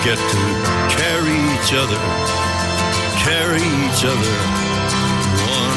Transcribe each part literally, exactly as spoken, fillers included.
Get to carry each other, carry each other, one.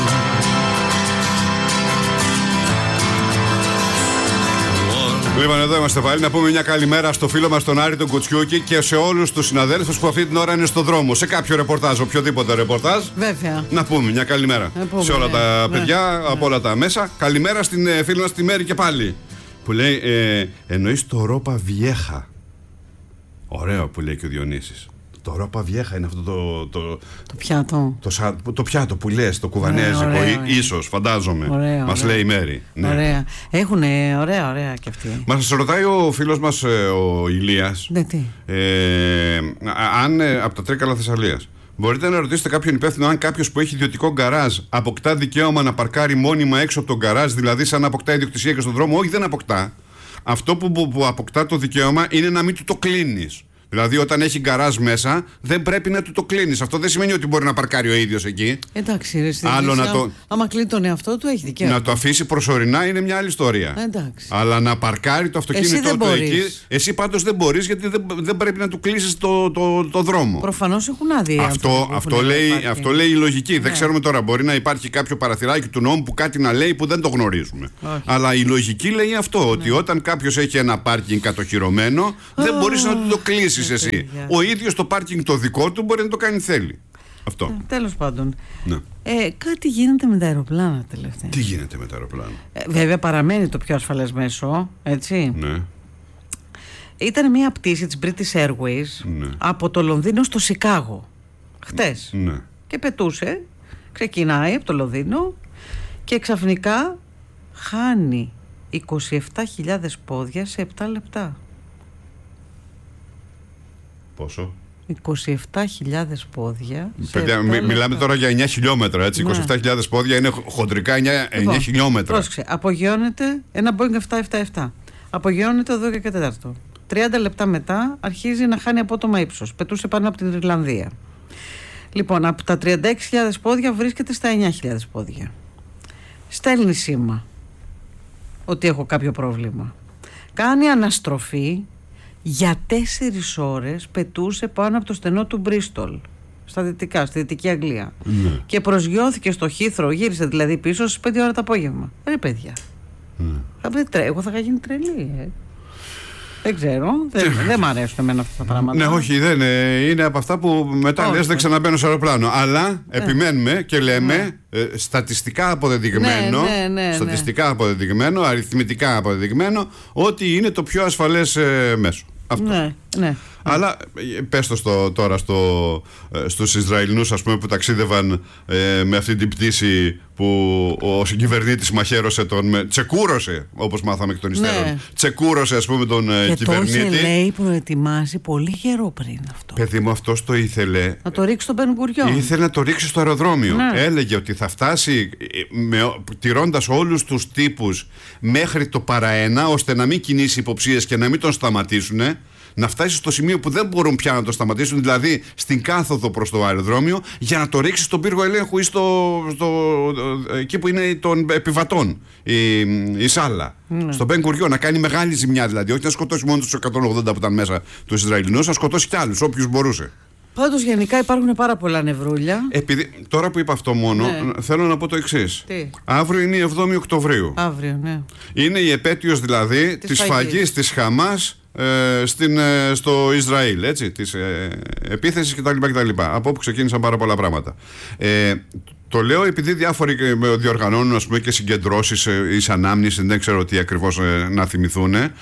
Λοιπόν, εδώ είμαστε πάλι. Να πούμε μια καλημέρα στο φίλο μας τον Άρη τον Κουτσιούκη και σε όλους τους συναδέλφους που αυτή την ώρα είναι στο δρόμο. Σε κάποιο ρεπορτάζ, οποιοδήποτε ρεπορτάζ. Βέβαια. Να πούμε μια καλημέρα πούμε, σε όλα τα ναι, παιδιά, ναι, από όλα τα μέσα. Καλημέρα στην ε, φίλη μας τη Μέρη και πάλι. Που λέει, ε, εννοείς το Ρόπα Βιέχα. Ωραίο που λέει και ο Διονύσης. Το Ρόπα Βιέχα είναι αυτό το. Το, το πιάτο. Το, το, το πιάτο που λες, το κουβανέζικο, ίσως, φαντάζομαι. Ωραία, μας ωραία. Λέει η Μέρη. Ναι. Ωραία. Έχουνε, ωραία, ωραία κι αυτοί. Μας ρωτάει ο φίλος μας ο Ηλίας. Ναι, τι. Ε, αν από τα Τρίκαλα Θεσσαλίας. Μπορείτε να ρωτήσετε κάποιον υπεύθυνο αν κάποιος που έχει ιδιωτικό γκαράζ αποκτά δικαίωμα να παρκάρει μόνιμα έξω από τον γκαράζ, δηλαδή σαν να αποκτά ιδιοκτησία και στον δρόμο. Όχι, δεν αποκτά. Αυτό που, που, που αποκτά το δικαίωμα είναι να μην του το κλείνεις. Δηλαδή, όταν έχει γκαράζ μέσα, δεν πρέπει να του το κλείνεις. Αυτό δεν σημαίνει ότι μπορεί να παρκάρει ο ίδιος εκεί. Εντάξει, ρε, Άλλο να το... άμα κλείνει τον εαυτό του, έχει δικαίωμα. Να το αφήσει προσωρινά είναι μια άλλη ιστορία. Εντάξει. Αλλά να παρκάρει το αυτοκίνητό του εκεί. Εσύ πάντως δεν μπορείς, γιατί δεν, δεν πρέπει να του κλείσεις το, το, το δρόμο. Προφανώς έχουν άδεια. Αυτό, αυτό, λέει, αυτό λέει η λογική. Ναι. Δεν ξέρουμε τώρα. Μπορεί να υπάρχει κάποιο παραθυράκι του νόμου που κάτι να λέει που δεν το γνωρίζουμε. Όχι. Αλλά η λογική λέει αυτό. Ναι. Ότι όταν κάποιος έχει ένα πάρκινγκ κατοχυρωμένο, oh. δεν μπορείς να του το κλείσεις. Εσύ. Ο ίδιος το πάρκινγκ το δικό του μπορεί να το κάνει θέλει. Αυτό. Ε, τέλος πάντων. Ναι. Ε, κάτι γίνεται με τα αεροπλάνα τελευταία. Τι γίνεται με τα αεροπλάνα. Ε, βέβαια παραμένει το πιο ασφαλές μέσο, έτσι. Ναι. Ήταν μια πτήση της British Airways ναι. από το Λονδίνο στο Σικάγο. Χτες. Ναι. Και πετούσε. Ξεκινάει από το Λονδίνο και ξαφνικά χάνει είκοσι επτά χιλιάδες πόδια σε επτά λεπτά. Πόσο? είκοσι επτά χιλιάδες πόδια. Παιδιά, μι, μιλάμε τώρα για εννιά χιλιόμετρα, έτσι. Ναι. είκοσι επτά χιλιάδες πόδια είναι χοντρικά εννιά, λοιπόν, εννιά χιλιόμετρα. Πρόσεξε, απογειώνεται ένα Boeing επτακόσια εβδομήντα επτά. Απογειώνεται το δώδεκα και τέταρτο. τριάντα λεπτά μετά αρχίζει να χάνει απότομα ύψος. Πετούσε πάνω από την Ιρλανδία. Λοιπόν, από τα τριάντα έξι χιλιάδες πόδια βρίσκεται στα εννιά χιλιάδες πόδια. Στέλνει σήμα ότι έχω κάποιο πρόβλημα. Κάνει αναστροφή. Για τέσσερις ώρες πετούσε πάνω από το στενό του Μπρίστολ, στα δυτικά, στη Δυτική Αγγλία. Ναι. Και προσγειώθηκε στο Χίθρο, γύρισε δηλαδή πίσω στις πέντε ώρα το απόγευμα. Ρε παιδιά. Ναι. Εγώ θα είχα γίνει τρελή, ε. Δεν ξέρω, δεν, δεν μ' αρέσουν εμένα αυτά τα πράγματα. Ναι, όχι, δεν είναι. Είναι από αυτά που μετά λες δεν ξαναμπαίνω σε αεροπλάνο. Αλλά ε. επιμένουμε και λέμε ναι. ε, στατιστικά αποδεδειγμένο, ναι, ναι, ναι, στατιστικά ναι. αποδεδειγμένο, αριθμητικά αποδεδειγμένο, ότι είναι το πιο ασφαλές ε, μέσο. Αυτό. Ναι, ναι. Αλλά πες το στο, τώρα στο, στους Ισραηλινούς, ας πούμε, που ταξίδευαν ε, με αυτή την πτήση που ο συγκυβερνήτης μαχαίρωσε τον... Με, τσεκούρωσε, όπως μάθαμε εκ των υστέρων. Ναι. Τσεκούρωσε, ας πούμε, τον και κυβερνήτη. Και το είχε, λέει, προετοιμάσει πολύ καιρό πριν αυτό. Παιδί μου, αυτός το ήθελε... Να το ρίξει στον Μπεν-Γκουριόν. Ήθελε να το ρίξει στο αεροδρόμιο. Ναι. Έλεγε ότι θα φτάσει με, τηρώντας όλους τους τύπους μέχρι το παραένα, ώστε να μην κινήσει υποψίες και να μην τον σταματήσουν. Να φτάσει στο σημείο που δεν μπορούν πια να το σταματήσουν, δηλαδή στην κάθοδο προς το αεροδρόμιο, για να το ρίξει στον πύργο ελέγχου ή στο, στο, εκεί που είναι των επιβατών, η, η σάλα. Mm. Στον Μπεν-Γκουριόν, να κάνει μεγάλη ζημιά δηλαδή. Όχι να σκοτώσει μόνο τους εκατόν ογδόντα που ήταν μέσα τους Ισραηλινούς, να σκοτώσει κι άλλους, όποιους μπορούσε. Πάντως γενικά υπάρχουν πάρα πολλά νευρούλια. Επειδή, τώρα που είπα αυτό μόνο, ναι. θέλω να πω το εξής. Αύριο είναι η εβδόμη Οκτωβρίου. Αύριο, ναι. Είναι η επέτειος δηλαδή της, της φαγής της Χαμάς ε, στην, ε, στο Ισραήλ, έτσι, της ε, επίθεσης κτλ, κτλ. Από όπου ξεκίνησαν πάρα πολλά πράγματα. Ε, Το λέω επειδή διάφοροι διοργανώνουν, ας πούμε, και συγκεντρώσεις εις ανάμνηση, δεν ξέρω τι ακριβώς να θυμηθούν. Ε,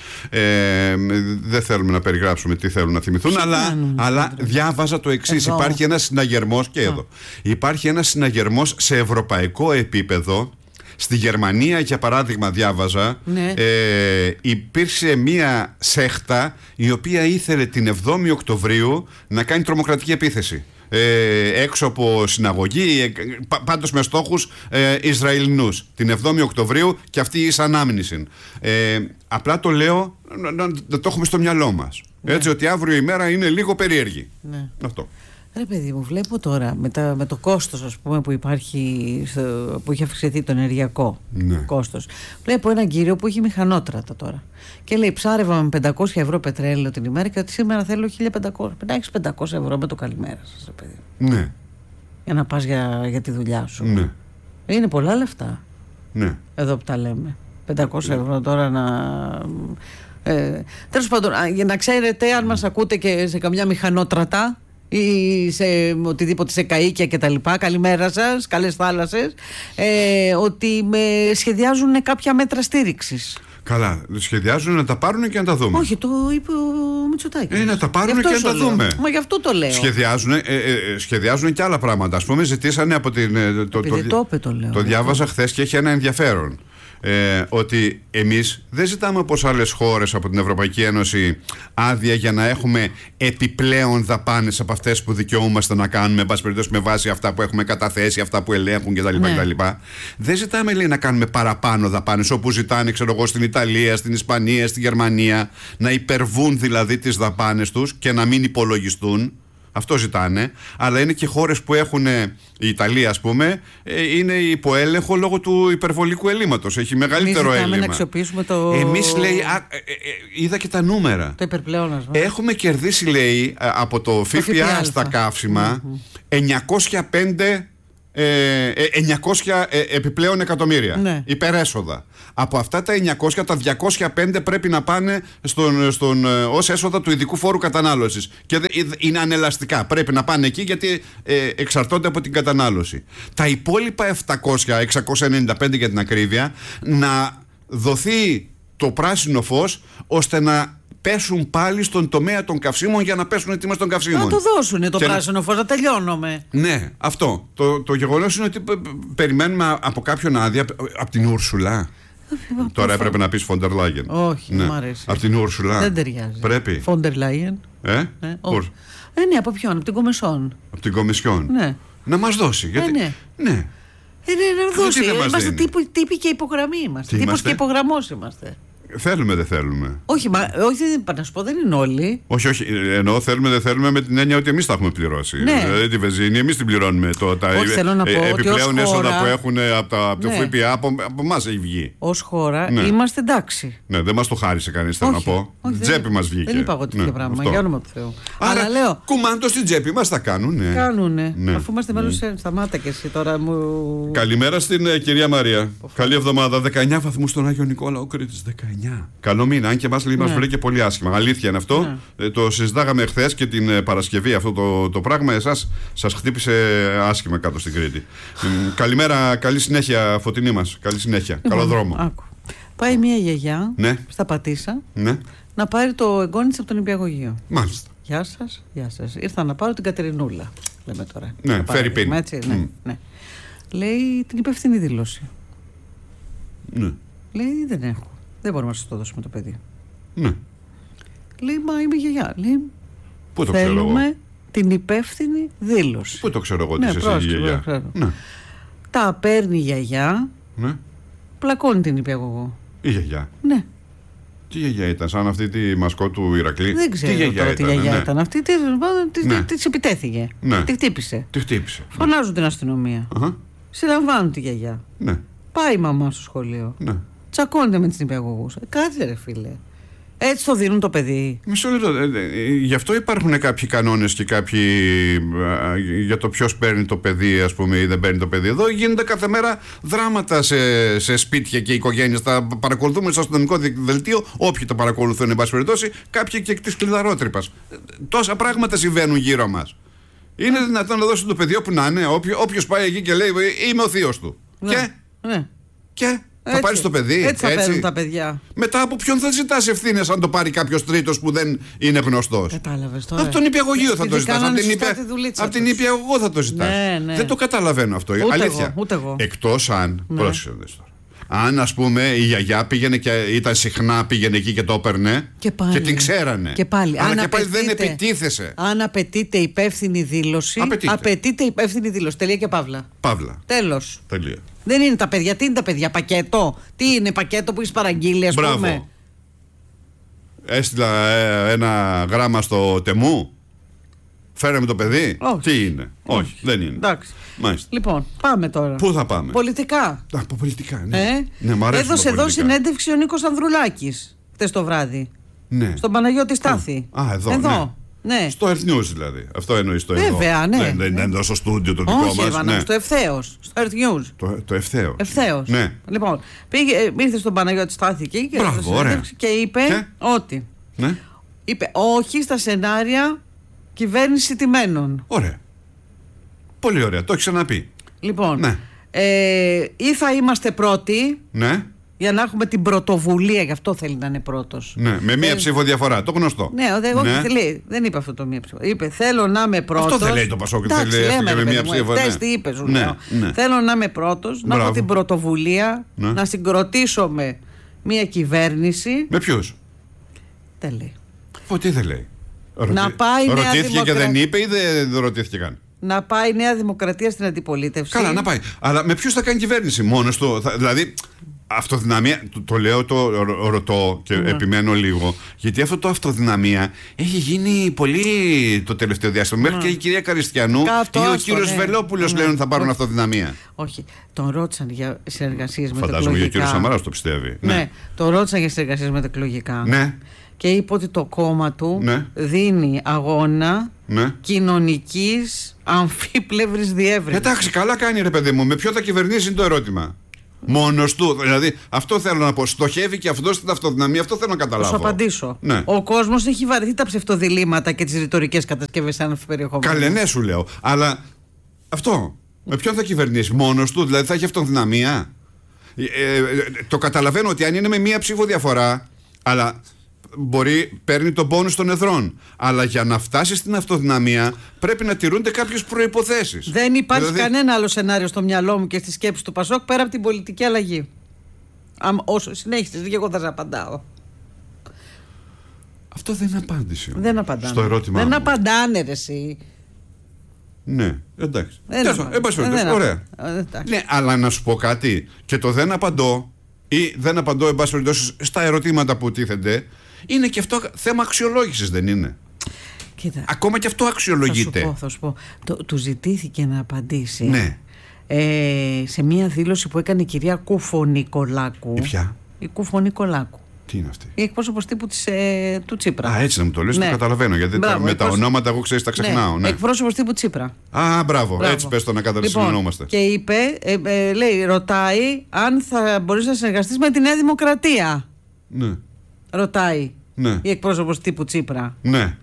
δεν θέλουμε να περιγράψουμε τι θέλουν να θυμηθούν, αλλά, αλλά διάβαζα το εξής. Εδώ. Υπάρχει ένας συναγερμός και εδώ. Υπάρχει ένας συναγερμός σε ευρωπαϊκό επίπεδο. Στη Γερμανία, για παράδειγμα, διάβαζα, ναι. ε, υπήρξε μία σέχτα η οποία ήθελε την εβδόμη Οκτωβρίου να κάνει τρομοκρατική επίθεση. Ε, έξω από συναγωγή, ε, πάντως με στόχους ε, Ισραηλινούς την εβδόμη Οκτωβρίου, και αυτή εις ανάμνηση. Ε, απλά το λέω να, να, να το έχουμε στο μυαλό μας. Ναι. Έτσι, ότι αύριο η μέρα είναι λίγο περίεργη. Ναι. Αυτό. Ρε παιδί μου, βλέπω τώρα με, τα, με το κόστος, ας πούμε, που υπάρχει, στο, που έχει αυξηθεί το ενεργειακό, ναι, κόστος. Βλέπω έναν κύριο που έχει μηχανότρατα τώρα και λέει ψάρευα με πεντακόσια ευρώ πετρέλαιο την ημέρα και ότι σήμερα θέλω χίλια πεντακόσια. Να έχεις πεντακόσια ευρώ με το καλημέρα σας, ρε παιδί. Ναι. Για να πας για, για τη δουλειά σου. Ναι. Είναι πολλά λεφτά. Ναι. Εδώ που τα λέμε. πεντακόσια ευρώ τώρα να... Ε, τέλος πάντων, για να ξέρετε, αν μας ακούτε και σε καμιά μηχανότρατα ή σε οτιδήποτε, σε καΐκια και τα λοιπά, καλημέρα σας, καλές θάλασσες, ε, ότι με σχεδιάζουν κάποια μέτρα στήριξης. Καλά, σχεδιάζουν να τα πάρουν και να τα δούμε. Όχι, το είπε ο Μητσοτάκης. Ε, να τα πάρουν και να τα δούμε. Μα γι' αυτό το λέω. Σχεδιάζουν, ε, ε, σχεδιάζουν και άλλα πράγματα. Ας πούμε, ζητήσανε από την. Το, το, το, το, το, το διάβαζα χθες και έχει ένα ενδιαφέρον. Ε, ότι εμείς δεν ζητάμε όπως άλλες χώρες από την Ευρωπαϊκή Ένωση άδεια για να έχουμε επιπλέον δαπάνες από αυτές που δικαιούμαστε να κάνουμε, εν πάση περιπτώσει, με βάση αυτά που έχουμε καταθέσει, αυτά που ελέγχουν κτλ. Ναι. κτλ. Δεν ζητάμε, λέει, να κάνουμε παραπάνω δαπάνες όπου ζητάνε, ξέρω εγώ, στην Ιταλία, στην Ισπανία, στην Γερμανία, να υπερβούν δηλαδή τις δαπάνες τους και να μην υπολογιστούν. Αυτό ζητάνε, αλλά είναι και χώρες που έχουν, η Ιταλία ας πούμε, είναι υπό έλεγχο λόγω του υπερβολικού ελλείμματος. Έχει μεγαλύτερο Εμείς έλλειμμα. Να αξιοποιήσουμε το... Εμείς, λέει, α, ε, ε, είδα και τα νούμερα. Το υπερπλεόνασμα. Έχουμε κερδίσει, λέει, από το ΦΠΑ στα καύσιμα mm-hmm. εννιακόσια πέντε Ε, εννιακόσια ε, επιπλέον εκατομμύρια, ναι, υπερέσοδα. Από αυτά τα εννιακόσια, τα διακόσια πέντε πρέπει να πάνε στον, στον, ως έσοδα του ειδικού φόρου κατανάλωσης. Και δε, είναι ανελαστικά. Πρέπει να πάνε εκεί γιατί ε, εξαρτώνται από την κατανάλωση. Τα υπόλοιπα επτακόσια, εξακόσια ενενήντα πέντε για την ακρίβεια, να δοθεί το πράσινο φως ώστε να πέσουν πάλι στον τομέα των καυσίμων για να πέσουν οι τιμές των καυσίμων. Να το δώσουν το και πράσινο φως, να τελειώνουμε. Ναι, αυτό. Το, το γεγονός είναι ότι περιμένουμε από κάποιον άδεια, από την Ούρσουλα. Τώρα έπρεπε να πεις Φόντερ Λάγεν. Όχι, ναι, μου αρέσει. Από την Ούρσουλα. Δεν ταιριάζει. Πρέπει. Φόντερ Λάγεν. Ε, ναι, όχι. Ε, ναι, από ποιον, από την Κομισιόν. Από την Κομισιόν. Ναι. Να μας δώσει. Γιατί... Ε, ναι. ναι. Ε, ναι, να δώσει. Είμαστε τύποι, τύποι και υπογραμμή είμαστε. Τύπος και υπογραμμός είμαστε. Θέλουμε, δεν θέλουμε. Όχι, μα, όχι, να σου πω, δεν είναι όλοι. Όχι, όχι. Εννοώ θέλουμε, δεν θέλουμε με την έννοια ότι εμείς τα έχουμε πληρώσει. Ναι. Δηλαδή τη βενζίνη, εμείς την πληρώνουμε. Το, τα όχι, θέλω να πω ε, επιπλέον έσοδα χώρα... που έχουν από, τα, από ναι. το ΦΠΑ από, από εμάς έχει βγει. Ως χώρα ναι. είμαστε εντάξει. Ναι, δεν μας το χάρισε κανείς, θέλω να πω. Όχι, τσέπη δεν, μας βγήκε. Δεν είπα εγώ τέτοιο ναι, πράγμα. Για όνομα του Θεού. Άρα, αλλά λέω. Κουμάντο στην τσέπη μας τα κάνουνε. Κάνουνε. Ναι. Αφού είμαστε μέλος mm. σταμάτα και εσύ τώρα μου. Καλημέρα στην uh, κυρία Μαρία. Καλή εβδομάδα. δεκαεννιά βαθμούς στον Άγιο Νικόλαο Κρήτης. δεκαεννιά. Καλό μήνα. Αν και μας λέει, ναι. μας βρήκε πολύ άσχημα. Αλήθεια είναι αυτό. Ναι. Ε, το συζητάγαμε χθες και την ε, Παρασκευή αυτό το, το πράγμα. Εσάς σας χτύπησε άσχημα κάτω στην Κρήτη. Καλημέρα, καλή συνέχεια, Φωτεινή μας. Καλή συνέχεια. Λοιπόν, καλό δρόμο. Άκου. Πάει μια γιαγιά ναι. στα Πατήσσα ναι. να πάρει το εγγόνι της από τον Νηπιαγωγείο. Μάλιστα. Γεια σας, γεια σας. Ήρθα να πάρω την Κατερινούλα. Λέμε τώρα. Ναι, φέρει πίνη. Έτσι, ναι, mm. ναι. Λέει την υπεύθυνη δήλωση. Ναι. Λέει δεν έχω. Δεν μπορούμε να σας το δώσουμε το παιδί. Ναι. Λέει μα είμαι γιαγιά. Λέει πού το θέλουμε ξέρω εγώ. την υπεύθυνη δήλωση. Πού το ξέρω εγώ ότι ναι, είσαι εσύ γιαγιά. Ναι. Τα παίρνει η γιαγιά. Ναι. Πλακώνει την υπηαγωγό. Η γιαγιά. Ναι. Τι γιαγιά ήταν, σαν αυτή τη μασκό του Ηρακλή. Δεν ξέρω τι γιαγιά τώρα ήταν, τι γιαγιά ναι. ήταν αυτή. Τη ναι. επιτέθηκε. Ναι. Τη χτύπησε. Τη χτύπησε. Φωνάζουν ναι. την αστυνομία. Uh-huh. Συλλαμβάνουν τη γιαγιά. Ναι. Πάει η μαμά στο σχολείο. Ναι. Τσακώνεται με τις νηπιαγωγούς. Κάτσε ρε φίλε. Έτσι το δίνουν το παιδί. Μισό λεπτό. Ε, ε, γι' αυτό υπάρχουν κάποιοι κανόνες και κάποιοι ε, για το ποιος παίρνει το παιδί, ας πούμε, ή δεν παίρνει το παιδί. Εδώ γίνονται κάθε μέρα δράματα σε, σε σπίτια και οικογένειες. Τα παρακολουθούμε στο αστυνομικό δελτίο. Όποιοι τα παρακολουθούν, εν πάση περιπτώσει, κάποιοι και της κλειδαρότρυπας. Τόσα πράγματα συμβαίνουν γύρω μας. Είναι δυνατόν να δώσει το παιδί όπου να είναι, όποιος πάει εκεί και λέει είμαι ο θείος του. Ναι. Και. Ναι. Και. Θα πάρει το παιδί. Έτσι θα παίρνουν τα παιδιά. Μετά από ποιον θα ζητάς ευθύνες αν το πάρει κάποιος τρίτος που δεν είναι γνωστός. Κατάλαβες τώρα. Από τον νηπιαγωγείο θα το ζητάς. Από την, υπε... την νηπιαγωγό θα το ζητάς. Ναι, ναι. Δεν το καταλαβαίνω αυτό. Ούτε αλήθεια. Εγώ, ούτε εγώ. Εκτός αν. Ναι. Πρόσεχε τώρα. Αν ας πούμε η γιαγιά πήγαινε και ήταν συχνά, πήγαινε εκεί και το έπαιρνε και, πάλι, και την ξέρανε. Και πάλι, αλλά αν και πάλι δεν επιτίθεσε. Αν απαιτείται υπεύθυνη δήλωση, απαιτείται, απαιτείται υπεύθυνη δήλωση. Τελεία και παύλα. Παύλα. Τέλος. Τελεία. Δεν είναι τα παιδιά. Τι είναι τα παιδιά, πακέτο. Τι είναι πακέτο που έχεις παραγγείλει, ας Μπράβο. πούμε. Έστειλα ένα γράμμα στο Τεμού. Φέραμε το παιδί. Όχι. Τι είναι. Όχι, Όχι δεν είναι. Εντάξει. Μάλιστα. Λοιπόν, πάμε τώρα. Πού θα πάμε? Πολιτικά. Από πολιτικά, ναι. Ε? ναι μ' αρέσουν Έδωσε τα εδώ πολιτικά. συνέντευξη ο Νίκος Ανδρουλάκης χτες το βράδυ. Ναι. Στον Παναγιώτη Στάθη. Α, εδώ. εδώ. Ναι. Ναι. Στο Earth News δηλαδή. Αυτό εννοείς το εδώ. Βέβαια, ναι. Δεν, δεν είναι εδώ στο στούντιο το δικό Όχι, μας. Εύανα, Ναι. στο ευθέως. Στο Earth News. Το, το ευθέως. Ευθέως. Ναι. Λοιπόν, πήγε, ε, ήρθε στον Παναγιώτη Στάθη εκεί και, Μπράβο, ωραία. και είπε Και? ότι. Ναι. Είπε όχι στα σενάρια κυβέρνηση τιμένων. Ωραία. Πολύ ωραία. Το έχει ξαναπεί. Λοιπόν, Ναι. ε, ή θα είμαστε πρώτοι Ναι. για να έχουμε την πρωτοβουλία, γι' αυτό θέλει να είναι πρώτος. Ναι. Με μία Ε, ψήφο διαφορά. Το γνωστό. Ναι, δε, όχι, Ναι. θέλει, δεν είπε αυτό το μία ψήφο. Είπε θέλω να είμαι πρώτος. Αυτό δεν λέει το Πασόκ, Εντάξει, θέλει έστω λέμε, και με ρε μία παιδί μου, ψήφο, χτες ναι. τι είπε, σου Ναι, λέω. ναι. Θέλω να είμαι πρώτος, να έχω Μπράβο. την πρωτοβουλία, Ναι. να συγκροτήσω με μία κυβέρνηση. Με ποιους? Δεν λέει. Πω, τι δεν λέει. Να πάει η Νέα Ρωτήθηκε και Δημοκρα- δεν είπε ή δεν, δεν ρωτήθηκε καν? Να πάει η Νέα Δημοκρατία στην αντιπολίτευση. Καλά, να πάει. Αλλά με ποιους θα κάνει κυβέρνηση? Μόνος του? Θα, δηλαδή, αυτοδυναμία. Το, το λέω, το ρω- ρωτώ και Ναι. επιμένω λίγο. Γιατί αυτό το αυτοδυναμία έχει γίνει πολύ το τελευταίο διάστημα. Μέχρι και η κυρία Καριστιανού Αυτό, ή ο αυτό, κύριος ναι. Βελόπουλος Ναι. λένε ότι θα πάρουν αυτοδυναμία. Όχι. Τον ρώτησαν για συνεργασίες με τα Φαντάζομαι και ο εκλογικά. κύριος Σαμαράς το πιστεύει. Ναι, τον ρώτησαν για συνεργασίες με τα εκλογικά. Ναι. Και είπε ότι το κόμμα του Ναι. δίνει αγώνα Ναι. κοινωνικής αμφίπλευρης διεύρυνσης. Εντάξει, καλά κάνει ρε παιδί μου. Με ποιο θα κυβερνήσει είναι το ερώτημα. Μόνος του. Δηλαδή, αυτό θέλω να πω. Στοχεύει και αυτό στην αυτοδυναμία. Αυτό θέλω να Θα καταλάβω. σου απαντήσω. Ναι. Ο κόσμος έχει βαρεθεί τα ψευτοδιλήμματα και τις ρητορικές κατασκευές σαν περιεχόμενο. Καλέ, ναι, σου λέω. Αλλά αυτό. Με ποιον θα κυβερνήσει? Μόνος του, δηλαδή θα έχει αυτοδυναμία. Ε, ε, το καταλαβαίνω ότι αν είναι με μία ψήφο διαφορά, αλλά μπορεί, παίρνει τον πόνους των εθρών. Αλλά για να φτάσει στην αυτοδυναμία πρέπει να τηρούνται κάποιες προϋποθέσεις. Δεν υπάρχει Δηλαδή- κανένα άλλο σενάριο στο μυαλό μου και στη σκέψη του Πασόκ πέρα από την πολιτική αλλαγή. Αμ, όσο συνέχισε, και εγώ θα σε απαντάω. Αυτό δεν είναι απάντηση. Δεν απαντάνε. Στο ερώτημα. Δεν μου. απαντάνε, ρε εσύ. Ναι, εντάξει. Δεν Τέλος, απαντάνε. εν πάση Ε, περιπτώσει, δεν ωραία. απαντάνε. Ε, εντάξει. Ναι, αλλά να σου πω κάτι. Και το δεν απαντώ ή δεν απαντώ, εν πάση περιπτώσει, στα ερωτήματα που τίθενται, είναι και αυτό θέμα αξιολόγησης, δεν είναι? Κοίτα, Ακόμα και αυτό θα σου αξιολογείται. πω, θα σου πω. Το, του ζητήθηκε να απαντήσει Ναι. ε, σε μία δήλωση που έκανε η κυρία Κούφο-Νικολάκου. Η ποια? Η Κούφο-Νικολάκου. Τι είναι αυτή? Η εκπρόσωπος τύπου της, ε, του Τσίπρα. Α, έτσι να μου το λες, Ναι. το καταλαβαίνω. Γιατί τα- Μπράβο, με τα εκπρόσωπος- ονόματα, εγώ ξέρεις, τα ξεχνάω. Ναι. Εκπρόσωπος τύπου Τσίπρα. Α, μπράβο, Μπράβο. έτσι πες το να Λοιπόν, καταλαβαίνόμαστε. και είπε, ε, ε, λέει, ρωτάει αν θα μπορείς να συνεργαστείς με τη Νέα Δημοκρατία. Ναι. Ρωτάει Ναι. η εκπρόσωπος τύπου Τσίπρα. Ναι.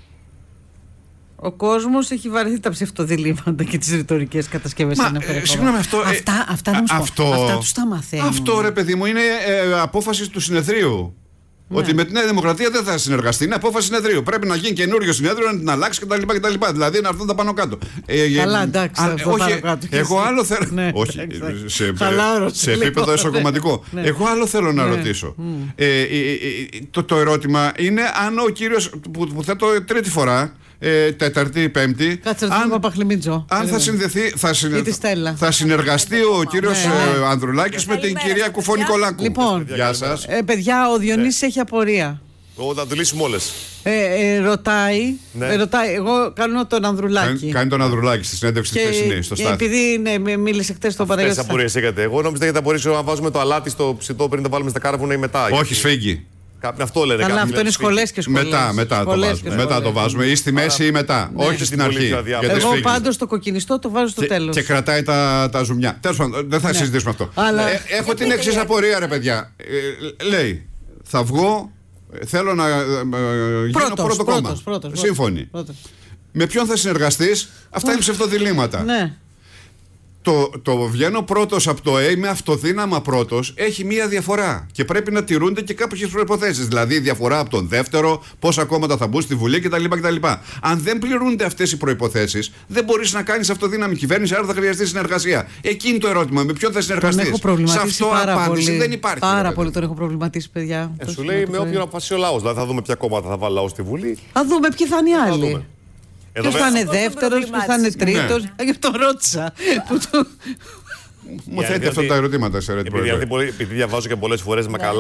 Ο κόσμος έχει βαρεθεί τα ψευτοδιλήμματα και τις ρητορικές κατασκευές. Μα, σαν ε, εφερεχόμενα. συγγνώμη, αυτό, ε, Αυτά, αυτά, να μου σου πω, αυτό- αυτά τους τα μαθαίνουν. Αυτό ρε παιδί μου είναι ε, απόφαση του συνεδρίου. Ναι. Ότι με τη Νέα Δημοκρατία δεν θα συνεργαστεί. Είναι απόφαση συνεδρίου. Πρέπει να γίνει καινούριο συνέδριο, να την αλλάξει κτλ. κτλ. Δηλαδή να έρθουν τα πάνω κάτω. Ε, Καλά, ε, εντάξει, α, αυτό όχι, πάνω κάτω και εγώ εσύ. άλλο θέλω. Ναι, όχι, εντάξει. σε, Χαλάρωσε σε λίγο, επίπεδο ναι. εσωκομματικό. Ναι. Εγώ άλλο θέλω να Ναι. ρωτήσω. Ε, ε, ε, ε, το, το ερώτημα είναι αν ο κύριος που, που θέτω τρίτη φορά, ε, τέταρτη, πέμπτη. Κάτσε να τον Παπαχλημίτζο. Αν θα Περίμενε. συνδεθεί, θα, συνε- Ή τη Στέλλα. θα συνεργαστεί ο κύριος Ναι. ε, Ανδρουλάκης με την Καλημέρα κυρία σας, Κουφό-Νικολάκου. Λοιπόν. Γεια σας. Ε, παιδιά, ο Διονύσης έχει απορία. Εγώ θα το λύσουμε όλες. Ε, ε, ρωτάει, Ναι. ε, ρωτάει, εγώ κάνω τον Ανδρουλάκη. Κάνει, κάνει τον Ανδρουλάκη στη συνέντευξη τη χθεσινή, στο και Στάθη. επειδή ναι, μ- μίλησε χτες στον Αυτές Παναγιώτη. τις απορίες είχατε. Εγώ νόμιζα γιατί απορίες να βάζουμε το αλάτι στο ψητό πριν το βάλουμε στα κάρβουνα ή μετά. Όχι, σφίγγι. Κάποιοι αυτό λένε. Αλλά κάποιοι αυτό λένε είναι σφίγγι. σχολές και σχολές. Μετά, μετά το Σχολές βάζουμε. και Μετά σχολές. το βάζουμε. Ή στη μέση ή μετά. Όχι στην στην αρχή. πολιτική αδιάφορα. Γιατί Εγώ σφίγγει. πάντως το κοκκινιστό το βάζω στο Και, τέλος. και κρατάει τα, τα ζουμιά. Τέλος πάντων, δεν θα συζητήσουμε αυτό. Αλλά- Ε, έχω την εξή απορία, ρε παιδιά. Ε, λέει, θα βγω, ε, θέλω να ε, ε, γίνω Πρώτος, πρώτο κόμμα. πρώτος, πρώτος, Σύμφωνοι. πρώτος. Με ποιον θα συνεργαστείς? Αυτά είναι ψευτοδιλήμματα. Ναι. Το, το βγαίνω πρώτος από το Ε, είμαι αυτοδύναμα πρώτος, έχει μία διαφορά. Και πρέπει να τηρούνται και κάποιες προϋποθέσεις. Δηλαδή, η διαφορά από τον δεύτερο, πόσα κόμματα θα μπουν στη Βουλή κτλ. κτλ. Αν δεν πληρούνται αυτές οι προϋποθέσεις, δεν μπορείς να κάνεις αυτοδύναμη κυβέρνηση, άρα θα χρειαστεί συνεργασία. Εκεί είναι το ερώτημα. Με ποιον θα Τον συνεργαστείς? έχω Σε προβληματίσει αυτό πάρα απάντηση πολύ. δεν υπάρχει. ρε Πάρα παιδί. πολύ τον έχω προβληματίσει, παιδιά. Ε, Το σου σήμερα λέει το με πρωί. όποιον αποφασίσει ο λαός. Δηλαδή θα δούμε ποια κόμματα θα βάλει λαό στη Βουλή. Θα δούμε ποιοι θα είναι οι Θα άλλοι. δούμε. Εδώ Ποιο θα μέσα- είναι Αυτό τον δεύτερο, ποιο θα είναι προβλημάτισε. τρίτο. Ναι. Γι' αυτό ρώτησα. Που το- Μου Για- θέτει γιατί- αυτά τα ερωτήματα, σε ρε Επειδή, Πρόεδρε. δηλαδή, πολύ- επειδή διαβάζω και πολλές φορές με καλά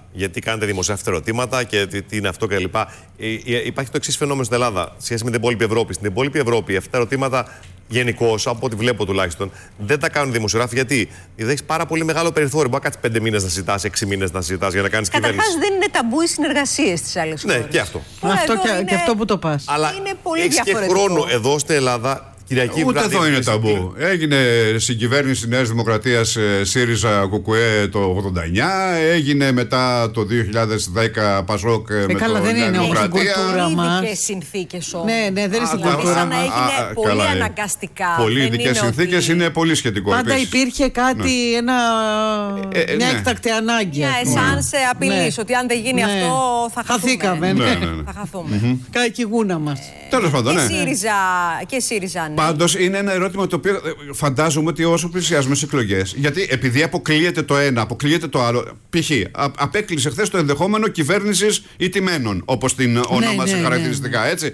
γιατί κάνετε δημοσιεύματα ερωτήματα και τι, τι είναι αυτό κλπ. Ε, ε, υπάρχει το εξής φαινόμενο στην Ελλάδα, σχέση με την υπόλοιπη Ευρώπη. Στην υπόλοιπη Ευρώπη, αυτά τα ερωτήματα γενικώς, από ό,τι βλέπω τουλάχιστον, δεν τα κάνουν δημοσιογράφοι. Γιατί έχει πάρα πολύ μεγάλο περιθώριο. Μπορεί να κάτσει πέντε μήνες να συζητάς, έξι μήνες να συζητάς για να κάνεις κυβέρνηση. Καταρχάς, δεν είναι ταμπού οι συνεργασίες στις άλλες χώρες. Ναι, και αυτό. Αυτό και, είναι... και αυτό που το πας. Αλλά είναι πολύ έχεις και χρόνο εδώ στην Ελλάδα. Κυριακή Ούτε βράδυ, εδώ είναι ταμπού. Έγινε συγκυβέρνηση Νέας Δημοκρατίας ΣΥΡΙΖΑ ΚΚΕ το ογδόντα εννιά, έγινε μετά το δύο χιλιάδες δέκα Πασόκ με καλά, το δεν Νέα είναι όμως η Δημοκρατία. κουλτούρα μας. Ειδικές συνθήκες όμως. Ναι, ναι, δεν είναι στην Δηλαδή, κουλτούρα σαν να μας. έγινε πολύ καλά, αναγκαστικά. Πολύ Δεν ειδικές είναι συνθήκες ότι... είναι πολύ σχετικό. Πάντα επίσης. υπήρχε κάτι, Ναι. ένα, Ε, ε, μια ναι. έκτακτη ανάγκη. Μια ας πούμε. εσάνς απειλής Ναι. ότι αν δεν γίνει Ναι. αυτό θα χαθούμε. Χαθήκαμε, Ναι, ναι. ναι, ναι. Θα χαθούμε. Κάει γούνα μας. Τέλος πάντων, Και ναι. ΣΥΡΙΖΑ, και ΣΥΡΙΖΑ, ναι. Πάντως είναι ένα ερώτημα το οποίο ε, φαντάζομαι ότι όσο πλησιάζουμε στις εκλογές, γιατί επειδή αποκλείεται το ένα, αποκλείεται το άλλο. Π.χ. α- απέκλεισε χθες το ενδεχόμενο κυβέρνησης ηττημένων, όπως την ονόμασε ναι, χαρακτηριστικά, έτσι.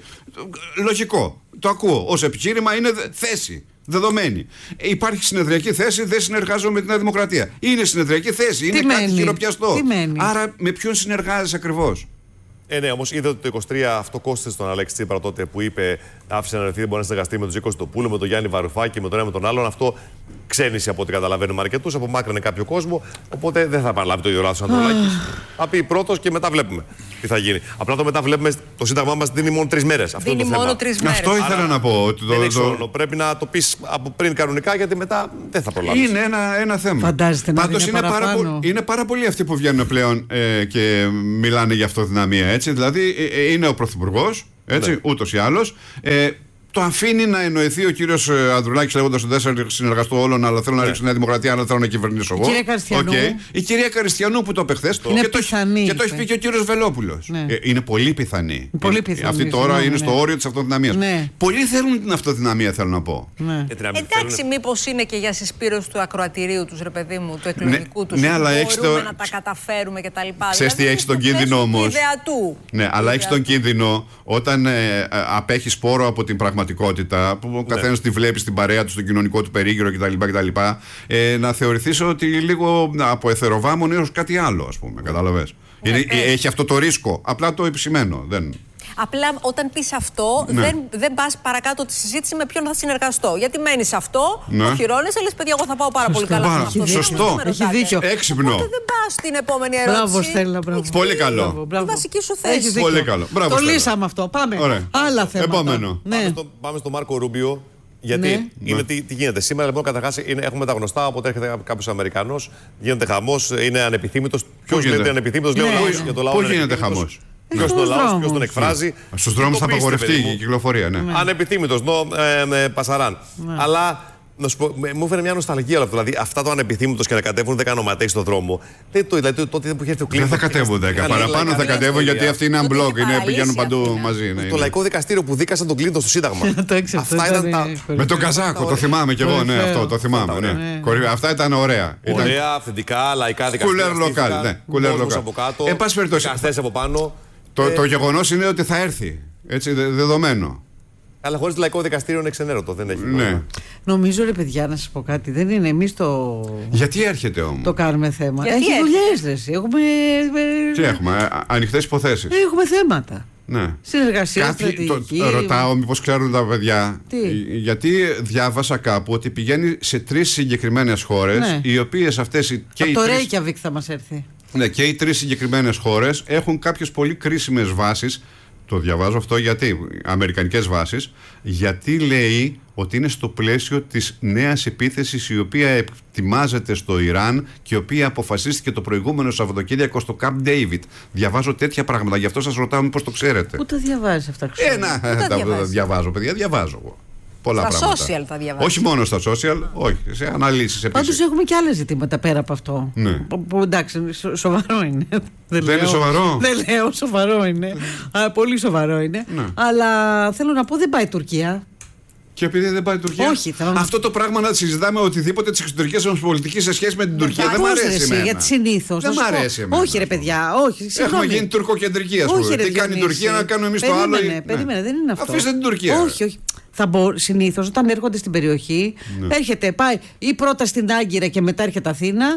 Λογικό. Το ακούω. Ως επιχείρημα είναι δε- θέση. Δεδομένη. Ε, Υπάρχει συνεδριακή θέση, δεν συνεργάζομαι με τη Νέα Δημοκρατία. Είναι συνεδριακή θέση, είναι Τι κάτι μένει? χειροπιαστό. Τι μένει? Άρα με ποιον συνεργάζεσαι ακριβώς? Ε, ναι, όμως είδε ότι το είκοσι τρία αυτό κόστησε τον Αλέξη Τσίπρα τότε που είπε άφησε να ρεθεί, δεν μπορεί να συνεργαστεί με τον Τζίκο Στοπούλου, με τον Γιάννη Βαρουφάκη, με τον ένα με τον άλλον. Αυτό ξένησε από ό,τι καταλαβαίνουμε αρκετούς, απομάκρυνε κάποιο κόσμο. Οπότε δεν θα επαναλάβει το ίδιο λάθος ο Ανδρουλάκης. Θα πει πρώτος και μετά βλέπουμε τι θα γίνει. Απλά το μετά βλέπουμε το Σύνταγμά μας δίνει μόνο τρεις μέρες. Αυτό Δίνει είναι το μόνο θέμα. τρεις μέρες. Αυτό ήθελα να πω. Ότι το, Δεν έχεις το- χρόνο. Πρέπει να το πεις από πριν κανονικά γιατί μετά δεν θα προλάβεις. Είναι ένα, ένα θέμα. Φαντάζεστε να Πάντως δίνει είναι πάρα, παραπάνω. πο- είναι πάρα πολλοί αυτοί που βγαίνουν πλέον ε, και μιλάνε για αυτοδυναμία. Έτσι. Δηλαδή ε, ε, είναι ο Πρωθυπουργός, έτσι, Ναι. ούτως ή άλλως. Ε, το αφήνει να εννοηθεί ο κύριος ε, Ανδρουλάκης λέγοντας ότι δεν θα συνεργαστώ όλων, αλλά θέλω να Ναι. ρίξω Νέα Δημοκρατία, αλλά θέλω να κυβερνήσω εγώ. κυρία Καριστιανού. Οκ. Η κυρία Καριστιανού που το είπε χθες. Είναι και, το, έχει- πιθανή, και το έχει είπε. πει και ο κύριος Βελόπουλος. Ναι. Ε, είναι πολύ πιθανή. Πολύ Είναι- πιθανή, Αυτή τώρα συγγνώμη, είναι ναι. στο όριο της αυτοδυναμίας. Ναι. Πολλοί θέλουν την αυτοδυναμία, θέλω να πω. Ναι. Γιατί να μην Εντάξει, θέλουν- μήπως είναι και για συσπήρωση του ακροατηρίου τους, ρε παιδί μου, του εκλογικού τους. ναι, αλλά έχεις μπορούμε το- να τα καταφέρουμε και τα λοιπά. Ξέρεις τι, Δηλαδή, έχεις τον στο πλαίσιο κίνδυνο του όμως. ιδεατού. Ναι, αλλά έχει τον Ιδεατού. κίνδυνο όταν ε, ε, απέχει σπόρο από την πραγματικότητα, που ο καθένας τη βλέπει στην παρέα του, στον κοινωνικό του περίγυρο κτλ. κτλ ε, να θεωρηθείς ότι λίγο από εθεροβάμων έως κάτι άλλο, ας πούμε. Κατάλαβες. Είναι, πες. ε, έχει αυτό το ρίσκο. Απλά το επισημαίνω. Δεν... Απλά όταν πεις αυτό, Ναι. δεν, δεν πας παρακάτω τη συζήτηση με ποιον θα συνεργαστώ. Γιατί μένεις σε αυτό, Ναι. το χειρώνεσαι, λες παιδιά, εγώ θα πάω πάρα πολύ Σωστό. καλά. Πάρα- με αυτό. σωστό. Δεν με Έχει ρωτάτε. δίκιο. Έξυπνο. Οπότε δεν πας στην επόμενη ερώτηση. Μπράβο, Στέλλα, μπράβο. Έχεις Πολύ πει καλό. Μπράβο, μπράβο. Τη βασική σου θέση. Έχεις δίκιο. Πολύ καλό. Μπράβο, Το Στέλλα. λύσαμε αυτό. Πάμε. Ωραία. Άλλα θέματα. Επόμενο. Ναι. Πάμε, στο, πάμε στο Μάρκο Ρούμπιο. Γιατί Ναι. είναι, τι, τι γίνεται. Σήμερα λοιπόν καταρχάς είναι- έχουμε τα γνωστά, οπότε έρχεται κάποιος Αμερικανός, γίνεται χαμός, είναι ανεπιθύμητος. Ποιος γίνεται? λέει ότι είναι ανεπιθύμητος, λέει ο Ναι, λαός ναι. για το λαό. Πού είναι γίνεται ανεπιθύμητος. χαμός? Ποιος είναι ο Στους λαός, ποιος δρόμους. τον εκφράζει. Στους δρόμους θα Το πείστε, απαγορευτεί παιδί η μου. κυκλοφορία, ναι. Ανεπιθύμητος, νο, ε, με Πασαράν. Αλλά να σου πω, με- μου έφερε μια νοσταλγία όλο αυτό. Δηλαδή, αυτά το ανεπιθύμητος και να κατέβουν δέκα ονοματές στον δρόμο. Δεν το, δηλαδή, τότε που είχε έρθει ο Δεν Κλίντον. θα κατέβουν δέκα. Παραπάνω θα κατέβουν γιατί αυτοί είναι Τότε unblock. είχε Είναι, παραλύσει πηγαίνουν παντού αυτή, ναι. μαζί. ναι, Το είναι. λαϊκό δικαστήριο που δίκασαν τον Κλίντον στο Σύνταγμα. Το έξω, αυτό Αυτά ήταν ήταν, τα. ε, Με τον Καζάκο, το θυμάμαι κι εγώ, ναι, Κορυφαίο. αυτό το θυμάμαι. Ναι. Ναι. Κορυφαίο. Αυτά ήταν ωραία. Ήταν Ωραία, αυθεντικά, λαϊκά δικαστήρια. Κουλέρ λοκάλ, στήθηκαν, ναι, κουλέρ κόσμος λοκάλ. από κάτω. Εν πάση περιπτώσει, δικαστές από πάνω. Το, Ε, το γεγονός είναι ότι θα έρθει. Έτσι, δε- δεδομένο. Αλλά χωρίς λαϊκό δικαστήριο είναι ξενέρωτο. Δεν έχει. Ναι. νόημα. Νομίζω, ρε παιδιά, να σας πω κάτι. Δεν είναι εμείς το, Γιατί έρχεται όμως? το κάνουμε θέμα. Γιατί Έχει έρχεται? δουλειές, ρε εσύ. Έχουμε, ε, Τι έχουμε, ανοιχτές υποθέσεις. έχουμε θέματα. Ναι. Συνεργασία, Κάποιοι, στρατηγική. το, ρωτάω μήπως ξέρουν τα παιδιά. Τι? Ε, Γιατί διάβασα κάπου ότι πηγαίνει σε τρεις συγκεκριμένες χώρες, Ναι. οι οποίες αυτές οι- και Από οι το τρεις, Reykjavik θα μας έρθει. ναι, και οι τρεις συγκεκριμένες χώρες έχουν κάποιες πολύ κρίσιμες βάσεις. Το διαβάζω αυτό γιατί, αμερικανικές βάσεις, γιατί λέει ότι είναι στο πλαίσιο της νέας επίθεσης η οποία ετοιμάζεται στο Ιράν και η οποία αποφασίστηκε το προηγούμενο Σαββατοκύριακο στο Camp David. Διαβάζω τέτοια πράγματα, γι' αυτό σας ρωτάω μήπως το ξέρετε. Πού τα διαβάζεις αυτά, Χρυσό? Ένα, τα τα διαβάζεις? διαβάζω, παιδιά, διαβάζω εγώ. Πολλά Στα πράγματα. social τα διαβάζεις? Όχι μόνο στα social, όχι, σε αναλύσεις Πάντως επίσης. έχουμε και άλλα ζητήματα πέρα από αυτό. Ναι. Που, που, εντάξει, σο- σοβαρό είναι. Δεν, Δεν είναι σοβαρό? Δεν λέω, σοβαρό είναι. Α, πολύ σοβαρό είναι. Ναι. Αλλά θέλω να πω, δεν πάει η Τουρκία. Και επειδή δεν πάει η Τουρκία. Όχι, θέλω να- Αυτό το πράγμα να συζητάμε οτιδήποτε τη εξωτερική μα πολιτική σε σχέση με την Τουρκία δεν μ' Πώς, ρε, αρέσει. εσύ, εμένα. γιατί συνήθως, Δεν να μ' σου πω. αρέσει. εμένα Όχι, ρε αυτό. παιδιά, όχι. Έχουμε Συγγνώμη. γίνει τουρκοκεντρική, α πούμε. Όχι, ρε, Τι κάνει η Διονύση. Τουρκία να κάνουμε εμεί το άλλο. Περίμενε, ή- περίμενε, δεν είναι αυτό. Αφήστε την Τουρκία. Όχι, όχι. Θα μπο... Συνήθως όταν έρχονται στην περιοχή, Ναι. έρχεται, πάει ή πρώτα στην Άγκυρα και μετά έρχεται Αθήνα,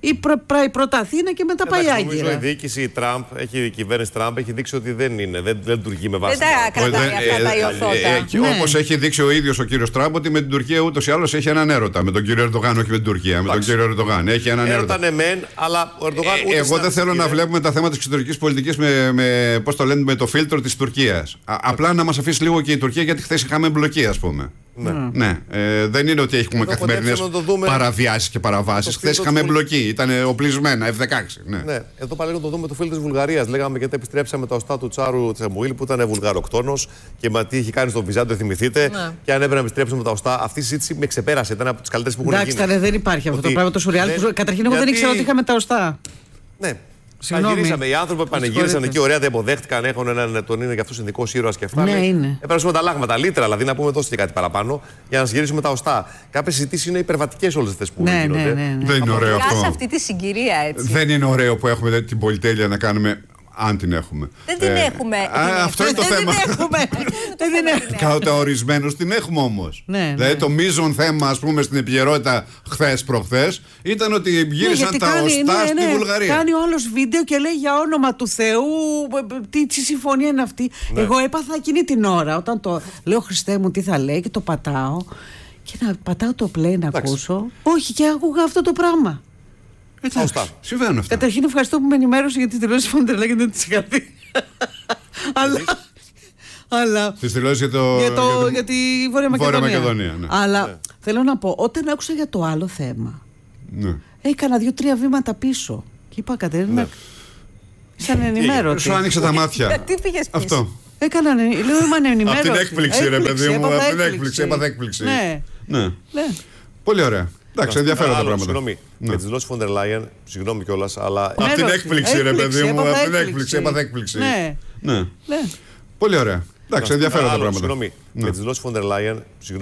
ή προ, προ, πρώτα Αθήνα και μετά πάει Εντάξει, Άγκυρα. νομίζω η διοίκηση Τραμπ, έχει, η κυβέρνηση Τραμπ έχει δείξει ότι δεν είναι, δεν, δεν λειτουργεί με βάση. Δεν τα κρατάει αυτά τα ιωθώτα. Ναι. Όπως έχει δείξει ο ίδιος ο κύριος Τραμπ, ότι με την Τουρκία ούτως ή άλλως έχει έναν έρωτα. Με τον κύριο Ερντογάν, όχι με την Τουρκία. Με τον κύριο Ερντογάν. Έχει έναν έρωτα. Έρωτα ναι, μεν, αλλά ο Ερντογάν. Ε, εγώ δεν θέλω να βλέπουμε τα θέματα της εξωτερικής πολιτικής με, με, πώς το λένε, με το φίλτρο της Τουρκίας. Α, απλά να μας αφήσει λίγο και η Τουρκία, γιατί χθες είχαμε εμπλοκή, ας πούμε. Ναι. ναι. Ε, δεν είναι ότι έχουμε καθημερινές παραβιάσεις και παραβάσεις. Χθες είχαμε εμπλοκή. Ήταν οπλισμένα, εφ δεκαέξι. Ναι. ναι. Εδώ πάλι να το δούμε το φίλο της Βουλγαρίας. Λέγαμε γιατί επιστρέψαμε τα οστά του Τσάρου Τσαμουήλ που ήταν βουλγαροκτόνος και με τι είχε κάνει στον Βυζάντιο, θυμηθείτε. Ναι. Και αν έπρεπε να επιστρέψουμε τα οστά, αυτή η συζήτηση με ξεπέρασε. Ήταν από τις καλύτερες που έχουν γίνει. Εντάξει, δεν υπάρχει αυτό το πράγμα το σουρεάλ. Καταρχήν, εγώ δεν ήξερα ότι είχαμε τα οστά. Ναι. Πανηγυρίσαμε. Οι άνθρωποι που πανηγύρισαν εκεί, ωραία, δεν υποδέχτηκαν. Έχουν έναν, τον είναι για αυτό ειδικό ήρωα και αυτά. Ναι, είναι. Έπαιρνε τα λάγματα, λίτρα, δηλαδή να πούμε δώστε και κάτι παραπάνω για να συγγυρίσουμε τα οστά. Κάποιες συζητήσεις είναι υπερβατικές όλες αυτές που ναι, γίνονται. Ναι, ναι, ναι. Δεν είναι ωραίο αυτό. Σε αυτή τη συγκυρία, έτσι. Δεν είναι ωραίο που έχουμε την πολυτέλεια να κάνουμε. Αν την έχουμε. Δεν την ε, έχουμε. Α, αυτό είναι το δεν θέμα. Την έχουμε. Δεν την έχουμε. Κατά ορισμένους την έχουμε όμως. Ναι, δηλαδή ναι. το μείζον θέμα, ας πούμε, στην επικαιρότητα χθες προχθές ήταν ότι γύρισαν ναι, τα κάνει, οστά ναι, στη ναι, Βουλγαρία. Κάνει ο άλλος βίντεο και λέει για όνομα του Θεού τι, τι συμφωνία είναι αυτή. Ναι. Εγώ έπαθα εκείνη την ώρα όταν το λέω Χριστέ μου τι θα λέει και το πατάω και να πατάω το play να ακούσω. Όχι, και άκουγα αυτό το πράγμα. Εντάξει, συμβαίνουν αυτά. Καταρχήν ευχαριστώ που με ενημέρωσε για τις δηλώσεις Φόντερ Λάιεν, δεν τις είχα δει. Αλλά... Αλλά... Τις δηλώσεις για, το... για, το... για, το... για τη Βόρεια Μακεδονία. Βόρεια Μακεδονία ναι. Αλλά ναι. θέλω να πω, όταν άκουσα για το άλλο θέμα, ναι. έκανα δύο-τρία βήματα πίσω. Και είπα, Κατερίνα, ναι. Σαν ενημέρωτη. Σου άνοιξε τα μάτια. Τι πήγες πίσω. Αυτό. Έκανα, λέω, είμαι ενημέρωτη. Από την έκπληξη, ρε παιδί μου, από την έκπληξη. Έπαθα έκπληξη. Ναι. Ναι. Πολύ ωραία. Εντάξει, ενδιαφέροντα πράγματα. Συγγνώμη, ναι. Με τις δηλώσεις Φόντερ Λάιεν, συγγνώμη κιόλας, αλλά. Από την έκπληξη, ρε παιδί μου, από την έκπληξη. Έπαθα έκπληξη. Ναι. Πολύ ωραία. Εντάξει, ενδιαφέροντα πράγματα. Συγγνώμη, με τις δηλώσεις Φόντερ Λάιεν,